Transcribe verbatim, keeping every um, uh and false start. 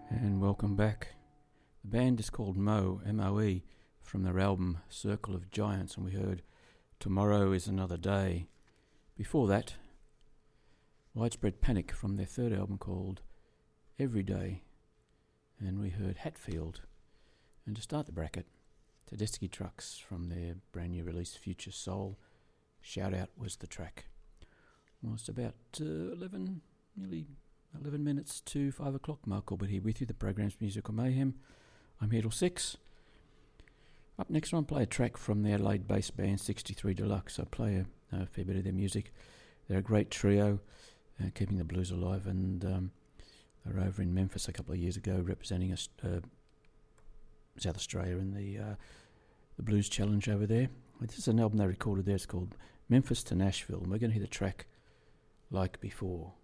And welcome back. The band is called Moe, M O E, from their album Circle of Giants, and we heard Tomorrow is Another Day. Before that, Widespread Panic from their third album called Every Day, and we heard Hatfield. And to start the bracket, Tedeschi Trucks from their brand new release Future Soul. Shout Out was the track. Well, it's about uh, eleven, nearly eleven minutes to five o'clock. Mark Corbett here with you. The program's Musical Mayhem. I'm here till six. Up next, I'll play a track from the Adelaide bass band sixty-three Deluxe. I play a, a fair bit of their music. They're a great trio, uh, keeping the blues alive, and um, they were over in Memphis a couple of years ago representing us, uh, South Australia in the uh, the Blues Challenge over there. This is an album they recorded there. It's called Memphis to Nashville, and we're going to hear the track Like Before.